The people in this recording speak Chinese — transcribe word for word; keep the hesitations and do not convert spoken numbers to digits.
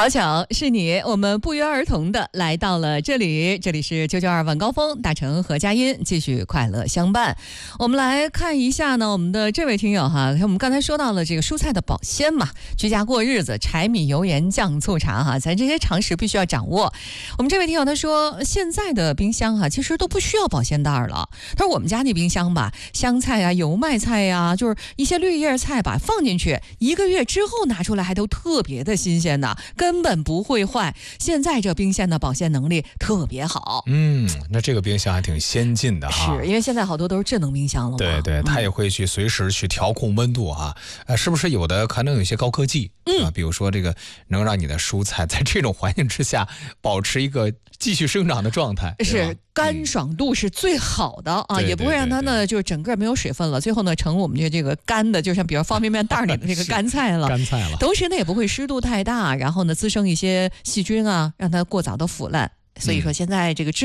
好巧是你，我们不约而同的来到了这里，这里是九九二晚高峰，大成和佳音继续快乐相伴。我们来看一下呢，我们的这位听友哈，我们刚才说到了这个蔬菜的保鲜嘛，居家过日子，柴米油盐酱醋茶哈，咱这些常识必须要掌握。我们这位听友他说，现在的冰箱哈，其实都不需要保鲜袋了。他说我们家那冰箱吧，香菜啊、油麦菜呀、啊，就是一些绿叶菜吧，放进去一个月之后拿出来还都特别的新鲜呢，根本不会坏。现在这冰箱的保鲜能力特别好。 嗯，那这个冰箱还挺先进的哈。 是因为现在好多都是智能冰箱了嘛。 对对，它也会去随时去调控温度哈。呃，是不是有的可能有一些高科技？嗯、啊，比如说这个能让你的蔬菜在这种环境之下保持一个继续生长的状态， 是干爽度是最好的、嗯、啊，也不会让它呢就整个没有水分了，最后呢成我们这个干的，就像比如方便面袋里的这个干菜了， 干菜了。同时呢也不会湿度太大，然后呢滋生一些细菌啊，让它过早的腐烂。所以说现在这个智